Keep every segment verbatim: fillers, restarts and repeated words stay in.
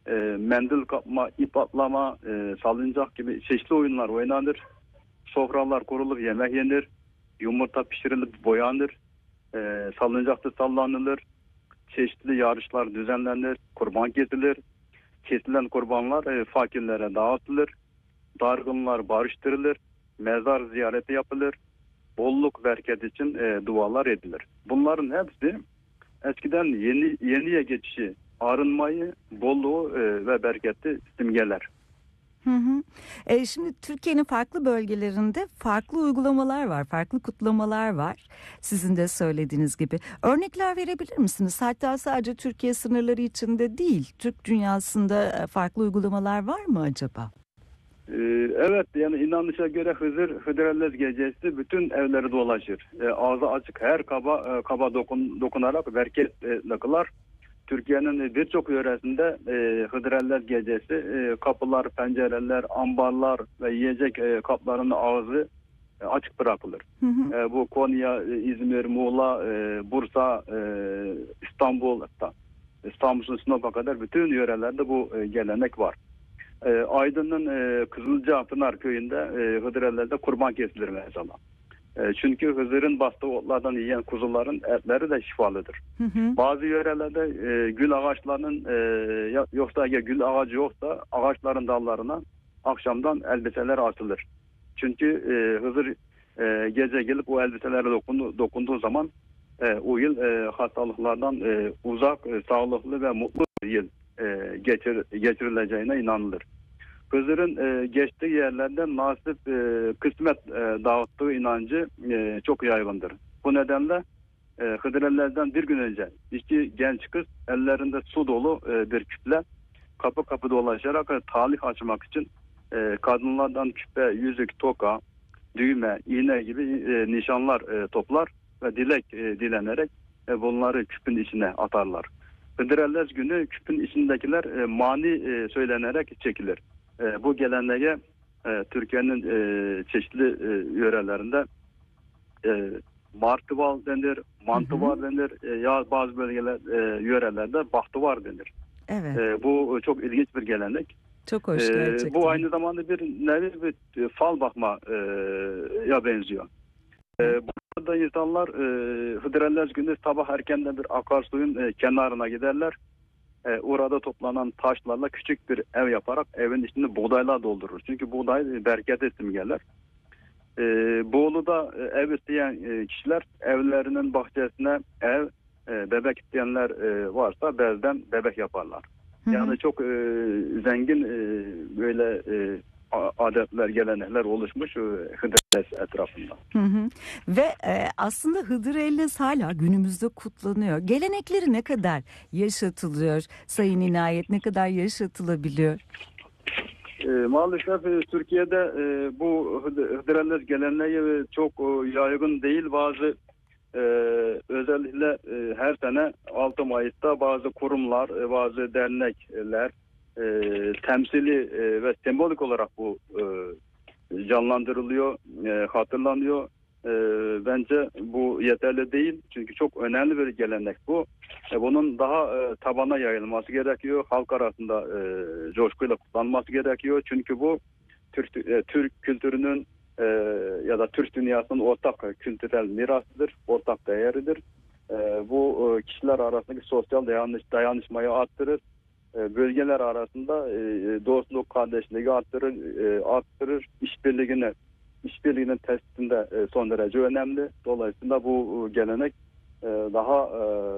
e, mendil kapma, ip atlama, e, salıncak gibi çeşitli oyunlar oynanır. Sofralar kurulur, yemek yenir. Yumurta pişirilip boyanır. E, salıncakta sallanılır. Çeşitli yarışlar düzenlenir. Kurban kesilir. Kesilen kurbanlar e, fakirlere dağıtılır. Dargınlar barıştırılır. Mezar ziyareti yapılır. Bolluk bereket için e, dualar edilir. Bunların hepsi eskiden yeni yeniye geçişi, arınmayı, bolluğu e, ve bereketi simgeler. Hı hı. E, şimdi Türkiye'nin farklı bölgelerinde farklı uygulamalar var, farklı kutlamalar var. Sizin de söylediğiniz gibi. Örnekler verebilir misiniz? Hatta sadece Türkiye sınırları içinde değil, Türk dünyasında farklı uygulamalar var mı acaba? Ee, evet, yani inanışa göre Hızır Hıdrellez gecesi bütün evleri dolaşır. Ee, ağzı açık her kaba e, kaba dokun, dokunarak bereketle kılar. Türkiye'nin birçok yöresinde e, Hıdrellez gecesi e, kapılar, pencereler, ambarlar ve yiyecek e, kaplarının ağzı e, açık bırakılır. Hı hı. E, bu Konya, e, İzmir, Muğla, e, Bursa, e, İstanbul, İstanbul'un Sinop'a kadar bütün yörelerde bu e, gelenek var. E, Aydın'ın e, Kızılcapınar köyünde e, Hıdrellez'de kurban kesilir mesela. E, çünkü Hızır'ın bastığı otlardan yiyen kuzuların etleri de şifalıdır. Hı hı. Bazı yörelerde e, gül ağaçlarının e, yoksa ya gül ağacı yoksa ağaçların dallarına akşamdan elbiseler asılır. Çünkü e, Hızır e, gece gelip o elbiselere dokundu, dokunduğu zaman e, o yıl e, hastalıklardan e, uzak, e, sağlıklı ve mutlu bir yıl e, geçir, geçirileceğine inanılır. Hızır'ın e, geçtiği yerlerde nasip e, kısmet e, dağıttığı inancı e, çok yaygındır. Bu nedenle e, Hıdrellez'den bir gün önce iki genç kız ellerinde su dolu e, bir küple kapı kapı dolaşarak e, talih açmak için e, kadınlardan küpe, yüzük, toka, düğme, iğne gibi e, nişanlar e, toplar ve dilek e, dilenerek e, bunları küpün içine atarlar. Hıdrellez günü küpün içindekiler e, mani e, söylenerek çekilir. E, bu geleneğe e, Türkiye'nin e, çeşitli e, yörelerinde e, martıval denir, mantıvar hı hı. denir, e, ya bazı bölgeler e, yörelerde bahtıvar denir. Evet. E, bu çok ilginç bir gelenek. Çok hoş e, gerçekten. Bu aynı zamanda bir nevi bir fal bakma e, ya benziyor. E, burada insanlar e, Hıdrellez günü sabah erkenden bir akarsuyun e, kenarına giderler. E, orada toplanan taşlarla küçük bir ev yaparak evin içini buğdayla doldurur. Çünkü buğday bereket simgeler. E, Bolu'da e, ev isteyen e, kişiler evlerinin bahçesine ev, e, bebek isteyenler e, varsa bezden bebek yaparlar. Hı hı. Yani çok e, zengin e, böyle e, adetler, gelenekler oluşmuş Hıdrellez etrafında. Hı hı. Ve e, aslında Hıdrellez hala günümüzde kutlanıyor. Gelenekleri ne kadar yaşatılıyor? Sayın İnayet, ne kadar yaşatılabiliyor? E, maalesef e, Türkiye'de e, bu Hıdrellez geleneği çok e, yaygın değil. Bazı e, özellikle e, her sene altı Mayıs'ta bazı kurumlar, e, bazı dernekler e, temsili e, ve sembolik olarak bu e, canlandırılıyor, e, hatırlanıyor. E, bence bu yeterli değil. Çünkü çok önemli bir gelenek bu. E, bunun daha e, tabana yayılması gerekiyor. Halk arasında e, coşkuyla kutlanması gerekiyor. Çünkü bu Türk, e, Türk kültürünün e, ya da Türk dünyasının ortak kültürel mirasıdır, ortak değeridir. E, bu e, kişiler arasındaki sosyal dayanış, dayanışmayı arttırır. Bölgeler arasında dostluk, kardeşliği arttırır, arttırır. İşbirliğini, işbirliğinin tespitinde son derece önemli. Dolayısıyla bu gelenek daha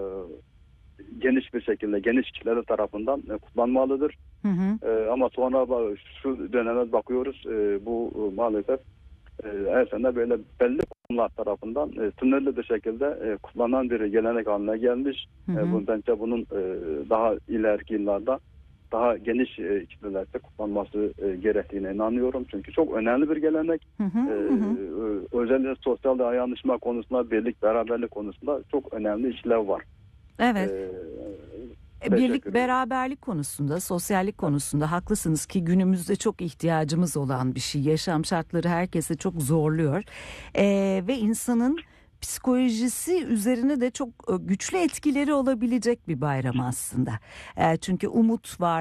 geniş bir şekilde, geniş kişiler tarafından kutlanmalıdır. Hı hı. Ama sonra şu döneme bakıyoruz, bu maalesef her sene böyle belli kurumlar tarafından e, sınırlı bir şekilde e, kullanılan bir gelenek haline gelmiş. Hı hı. E, bu, bence bunun e, daha ileriki yıllarda daha geniş e, kitlelerde kullanılması e, gerektiğine inanıyorum. Çünkü çok önemli bir gelenek. Hı hı, e, hı. Özellikle sosyal dayanışma konusunda, birlik, beraberlik konusunda çok önemli işlev var. Evet. E, Birlik, beraberlik konusunda, sosyallik konusunda haklısınız ki günümüzde çok ihtiyacımız olan bir şey. Yaşam şartları herkese çok zorluyor ee, ve insanın psikolojisi üzerine de çok güçlü etkileri olabilecek bir bayram aslında. E, çünkü umut var.